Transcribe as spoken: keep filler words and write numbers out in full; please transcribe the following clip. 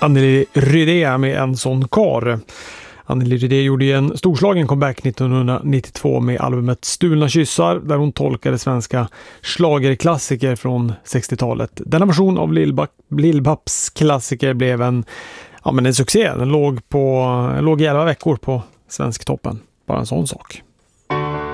Anneli Rydé med En sån kar. Anneli Rydé gjorde en storslagen comeback nittonhundranittiotvå med albumet Stulna kyssar, där hon tolkade svenska schlagerklassiker från sextiotalet. Denna version av Lill-Babs klassiker blev en, ja, men en succé. Den låg, på, låg i elva veckor på Svensktoppen. Bara en sån sak.